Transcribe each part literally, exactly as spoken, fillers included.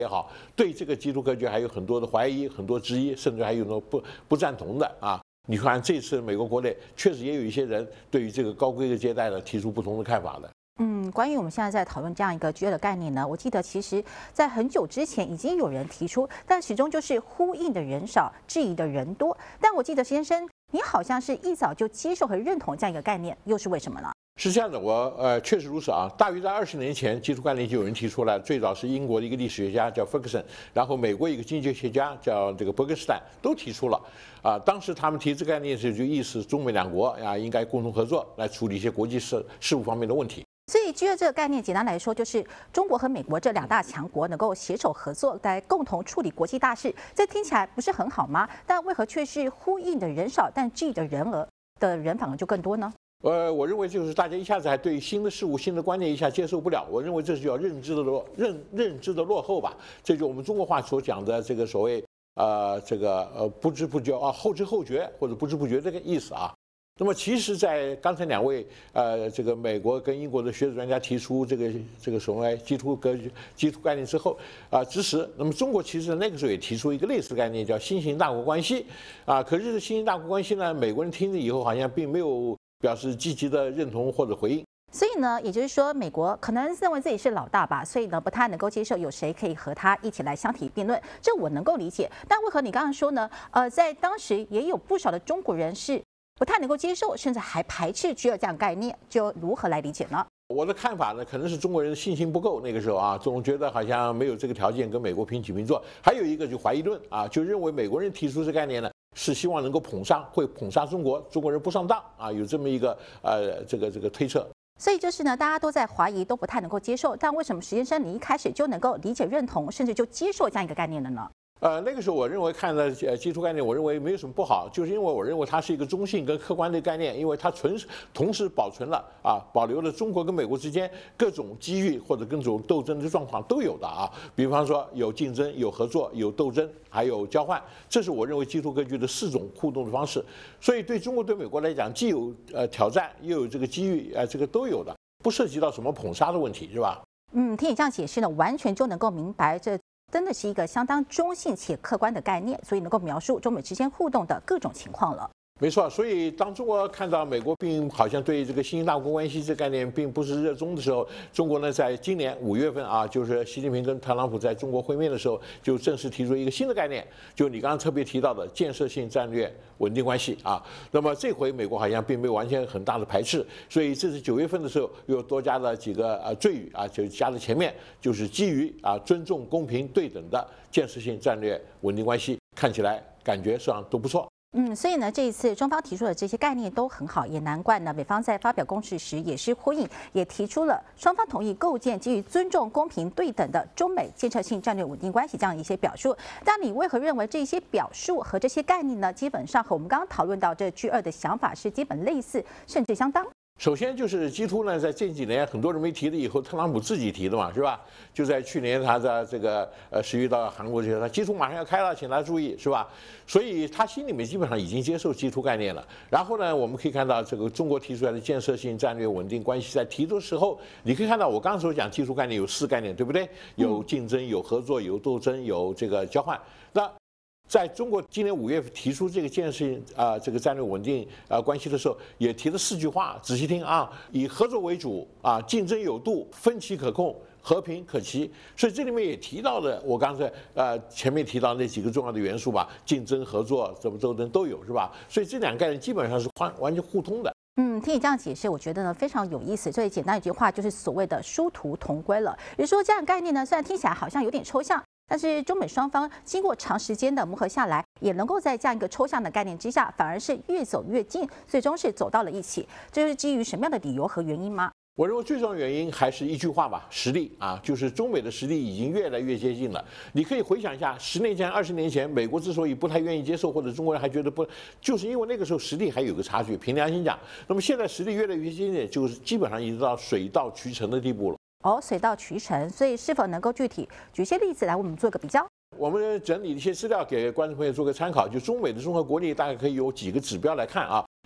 也好，对这个基督科学还有很多的怀疑、很多质疑，甚至还有呢不不赞同的啊。你看这次美国国内确实也有一些人对于这个高规格接待呢提出不同的看法的。 嗯，关于我们现在在讨论这样一个 G 二的概念呢，我记得其实在很久之前已经有人提出，但始终就是呼应的人少，质疑的人多。但我记得先生，你好像是一早就接受和认同这样一个概念，又是为什么呢？ 是这样的，我呃确实如此啊。大约在二十年前，基础概念就有人提出来，最早是英国的一个历史学家叫 Ferguson， 然后美国一个经济学家叫这个伯格斯坦都提出了。啊，当时他们提这个概念时，就意思中美两国啊应该共同合作来处理一些国际事事务方面的问题。 所以 G 二这个概念，简单来说就是中国和美国这两大强国能够携手合作，来共同处理国际大事。这听起来不是很好吗？但为何却是呼应的人少，但 G 的人额的人反而就更多呢？ 呃，我认为就是大家一下子还对新的事物、新的观念一下接受不了。我认为这是叫认知的落认认知的落后吧。这就我们中国话所讲的这个所谓呃这个呃不知不觉啊后知后觉或者不知不觉这个意思啊。那么其实，在刚才两位呃这个美国跟英国的学者专家提出这个这个所谓基础格局、基础概念之后啊支持，那么中国其实那个时候也提出一个类似的概念，叫新型大国关系啊。可是新型大国关系呢，美国人听了以后好像并没有表示积极的认同或者回应。 所以呢，也就是说，美国可能认为自己是老大吧，所以呢，不太能够接受有谁可以和他一起来相提并论，这我能够理解。但为何你刚刚说呢？呃，在当时也有不少的中国人是不太能够接受，甚至还排斥 G 二这样概念，就如何来理解呢？ 我的看法呢，可能是中国人的信心不够，那个时候啊，总觉得好像没有这个条件跟美国平起平坐。还有一个就怀疑论啊，就认为美国人提出这概念呢，是希望能够捧杀，会捧杀中国，中国人不上当啊，有这么一个呃这个这个推测。 所以就是呢，大家都在怀疑，都不太能够接受。但为什么石先生你一开始就能够理解、认同，甚至就接受这样一个概念了呢？ 呃，那个时候我认为看了呃基础概念，我认为没有什么不好，就是因为我认为它是一个中性跟客观的概念，因为它存同时保存了啊，保留了中国跟美国之间各种机遇或者各种斗争的状况都有的啊。比方说有竞争、有合作、有斗争，还有交换，这是我认为基础格局的四种互动的方式。所以对中国对美国来讲，既有呃挑战，又有这个机遇，呃这个都有的，不涉及到什么捧杀的问题，是吧？ 嗯，听你这样解释呢，完全就能够明白这。真的是一个相当中性且客观的概念，所以能够描述中美之间互动的各种情况了。 没错，所以当中国看到美国并好像对这个新兴大国关系这概念并不是热衷的时候，中国呢在今年五月份啊，就是习近平跟特朗普在中国会面的时候，就正式提出一个新的概念，就你刚刚特别提到的建设性战略稳定关系啊。那么这回美国好像并没有完全很大的排斥，所以这是九月份的时候又多加了几个呃赘语啊，就加在前面，就是基于啊尊重、公平、对等的建设性战略稳定关系，看起来感觉上都不错。 嗯，所以呢，这一次中方提出的这些概念都很好，也难怪呢，美方在发表公示时也是呼应，也提出了双方同意构建基于尊重、公平、对等的中美建设性战略稳定关系这样一些表述。但你为何认为这些表述和这些概念呢，基本上和我们刚刚讨论到这 G 二的想法是基本类似，甚至相当？ 首先就是基突呢，在这几年很多人没提了以后，特朗普自己提的嘛，是吧？就在去年他的这个呃十一到韩国去，他基突马上要开了，请大家注意，是吧？所以他心里面基本上已经接受基突概念了。然后呢，我们可以看到这个中国提出来的建设性战略稳定关系，在提的时候，你可以看到我刚才所讲基础概念有四概念，对不对？有竞争、有合作、有斗争、有这个交换。那在中国今年五月提出这个建设性啊、呃、这个战略稳定啊、呃、关系的时候，也提了四句话，仔细听啊，以合作为主啊，竞争有度，分歧可控，和平可期。所以这里面也提到了我刚才呃前面提到那几个重要的元素吧，竞争、合作、怎么斗争都有，是吧？所以这两个概念基本上是完完全互通的。 嗯，听你这样解释，我觉得呢非常有意思。所以简单一句话就是所谓的殊途同归了。也就是说，这样的概念呢，虽然听起来好像有点抽象。但是中美双方经过长时间的磨合下来，也能够在这样一个抽象的概念之下，反而是越走越近，最终是走到了一起。这是基于什么样的理由和原因吗？ 我认为最重要的原因还是一句话吧，实力啊，就是中美的实力已经越来越接近了。你可以回想一下，十年前、二十年前，美国之所以不太愿意接受，或者中国人还觉得不，就是因为那个时候实力还有个差距。凭良心讲，那么现在实力越来越接近，就是基本上已经到水到渠成的地步了。 哦，水到渠成，所以是否能够具体举一些例子来，我们做一个比较？ 我们整理一些资料给观众朋友做个参考，就中美的综合国力大概可以有几个指标来看啊。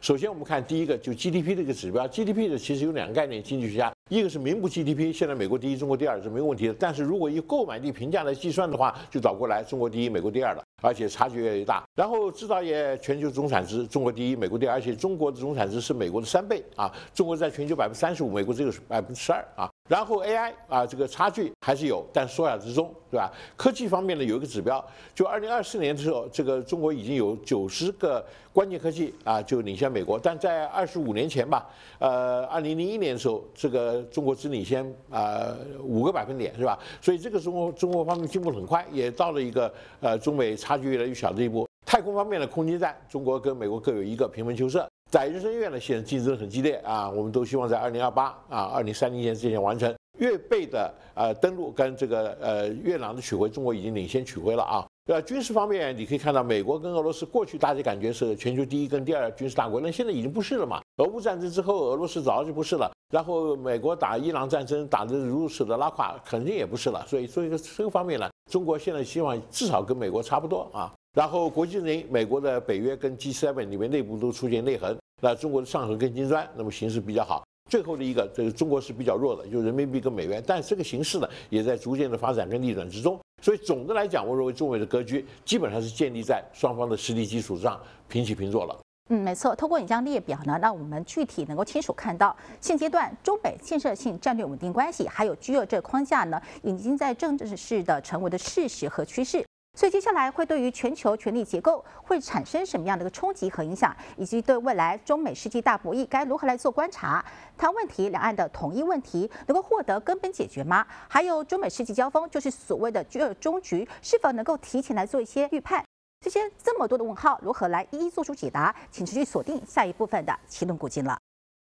首先我们看第一个就 G D P 这个指标 ，G D P 的其实有两个概念，经济学家。一个是名目 G D P， 现在美国第一，中国第二是没有问题的。但是如果以购买力评价来计算的话，就倒过来，中国第一，美国第二了，而且差距越来越大。然后制造业全球总产值，中国第一，美国第二，而且中国的总产值是美国的三倍啊，中国在全球百分之三十五，美国只有百分之十二啊。然后 A I 啊，这个差距还是有，但缩小之中，对吧？科技方面呢，有一个指标，就二零二四年的时候，这个中国已经有九十个关键科技啊，就领先美国。但在二十五年前吧，呃，二零零一年的时候，这个中国只领先啊五个百分点，是吧？所以这个中国中国方面进步很快，也到了一个呃中美差距越来越小的地步。太空方面的空间站，中国跟美国各有一个，平分秋色。载人升月呢，现在竞争很激烈啊，我们都希望在二零二八啊、二零三零年之前完成。月背的呃登陆跟这个呃月朗的取回，中国已经领先取回了啊。呃，军事方面你可以看到，美国跟俄罗斯过去大家感觉是全球第一跟第二军事大国，那现在已经不是了嘛。俄乌战争之后，俄罗斯早就不是了，然后美国打伊朗战争打得如此的拉垮，肯定也不是了。所以，所以这个方面呢，中国现在希望至少跟美国差不多啊。然后国际内，美国的北约跟 G 七 里面内部都出现内讧，那中国的上合跟金砖，那么形势比较好。最后的一个，这个中国是比较弱的，就是人民币跟美元，但这个形势呢，也在逐渐的发展跟逆转之中。所以总的来讲，我认为中美的格局基本上是建立在双方的实力基础上平起平坐了。 嗯，没错。透过你这样列表呢，让我们具体能够清楚看到，现阶段中美建设性战略稳定关系还有 G 二这个框架呢，已经在政治式的成为的事实和趋势。所以接下来会对于全球权力结构会产生什么样的一个冲击和影响，以及对未来中美世纪大博弈该如何来做观察？谈问题，两岸的统一问题能够获得根本解决吗？还有中美世纪交锋，就是所谓的 G 二终局，是否能够提前来做一些预判？这些这么多的问号，如何来一一做出解答？请持续锁定下一部分的奇论古今了。